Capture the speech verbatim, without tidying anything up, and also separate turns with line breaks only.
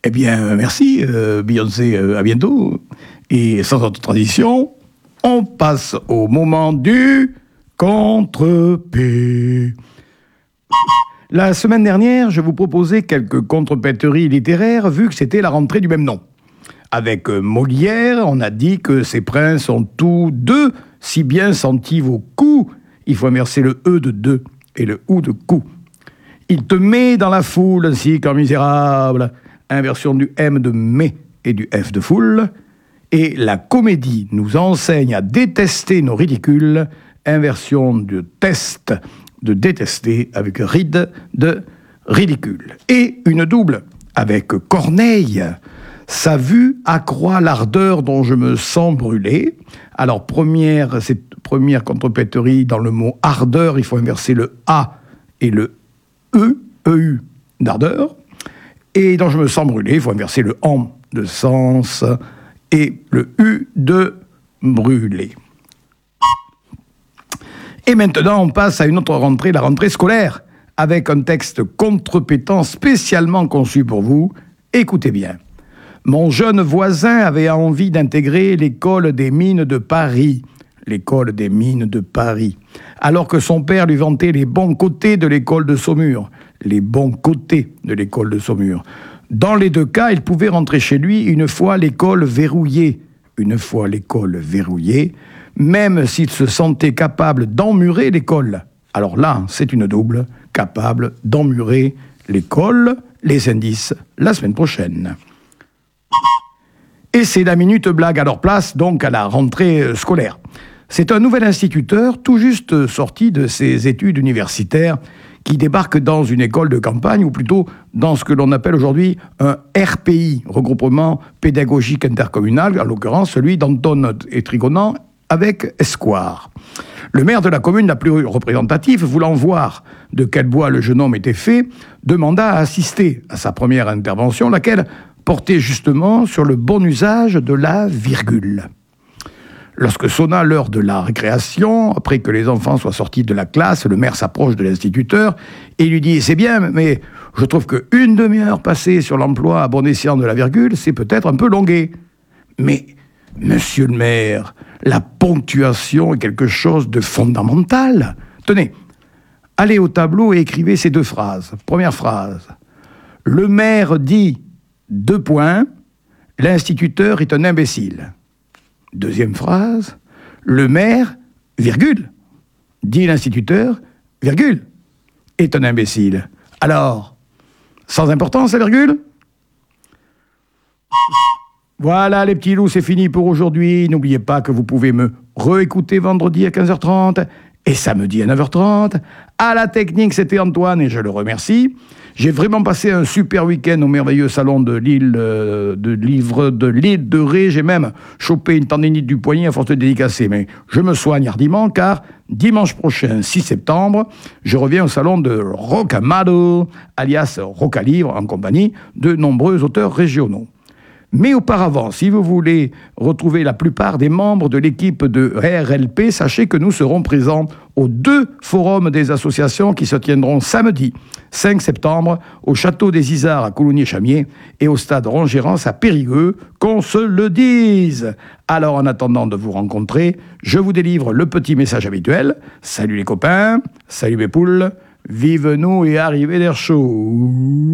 Eh bien, merci, euh, Beyoncé, euh, à bientôt. Et sans autre transition, on passe au moment du contre-P. La semaine dernière, je vous proposais quelques contrepéteries littéraires, vu que c'était la rentrée du même nom. Avec Molière, on a dit que ces princes sont tous deux si bien sentis vos coups. Il faut inverser le E de deux et le OU de coup. Il te met dans la foule ainsi qu'un misérable. Inversion du M de mais et du F de foule. Et la comédie nous enseigne à détester nos ridicules. Inversion de test de détester avec ride de ridicule. Et une double avec Corneille. Sa vue accroît l'ardeur dont je me sens brûlé. Alors, première, cette première contrepéterie, dans le mot ardeur, il faut inverser le A et le E, E U d'ardeur. Et dont je me sens brûlé, il faut inverser le en de sens et le U de brûlé. Et maintenant, on passe à une autre rentrée, la rentrée scolaire, avec un texte contrepétant spécialement conçu pour vous. Écoutez bien. Mon jeune voisin avait envie d'intégrer l'école des mines de Paris. L'école des mines de Paris. Alors que son père lui vantait les bons côtés de l'école de Saumur. Les bons côtés de l'école de Saumur. Dans les deux cas, il pouvait rentrer chez lui une fois l'école verrouillée. Une fois l'école verrouillée, même s'il se sentait capable d'emmurer l'école. Alors là, c'est une double, capable d'emmurer l'école. Les indices, la semaine prochaine. Et c'est la minute blague. Alors place donc à la rentrée scolaire. C'est un nouvel instituteur tout juste sorti de ses études universitaires qui débarque dans une école de campagne, ou plutôt dans ce que l'on appelle aujourd'hui un R P I, regroupement pédagogique intercommunal, en l'occurrence celui d'Anton et Trigonan avec Escoire. Le maire de la commune la plus représentative, voulant voir de quel bois le jeune homme était fait, demanda à assister à sa première intervention, laquelle portait justement sur le bon usage de la virgule. Lorsque sonna l'heure de la récréation, après que les enfants soient sortis de la classe, le maire s'approche de l'instituteur et lui dit « C'est bien, mais je trouve qu'une demi-heure passée sur l'emploi à bon escient de la virgule, c'est peut-être un peu longué. » Mais, monsieur le maire, la ponctuation est quelque chose de fondamental. Tenez, allez au tableau et écrivez ces deux phrases. Première phrase. Le maire dit, deux points, l'instituteur est un imbécile. Deuxième phrase, le maire, virgule, dit l'instituteur, virgule, est un imbécile. Alors, sans importance la virgule ? Voilà les petits loups, c'est fini pour aujourd'hui. N'oubliez pas que vous pouvez me réécouter vendredi à quinze heures trente et samedi à neuf heures trente. À la technique, c'était Antoine et je le remercie. J'ai vraiment passé un super week-end au merveilleux salon de l'île euh, de livre de l'île de Ré. J'ai même chopé une tendinite du poignet à force de dédicacer. Mais je me soigne hardiment car dimanche prochain, six septembre, je reviens au salon de Rocamado, alias Rocalivre, en compagnie de nombreux auteurs régionaux. Mais auparavant, si vous voulez retrouver la plupart des membres de l'équipe de R L P, sachez que nous serons présents aux deux forums des associations qui se tiendront samedi cinq septembre au Château des Isards à Coulommiers-Chamiers et au Stade Rongérance à Périgueux, qu'on se le dise. Alors en attendant de vous rencontrer, je vous délivre le petit message habituel. Salut les copains, salut mes poules, vive nous et arrivez d'air chaud.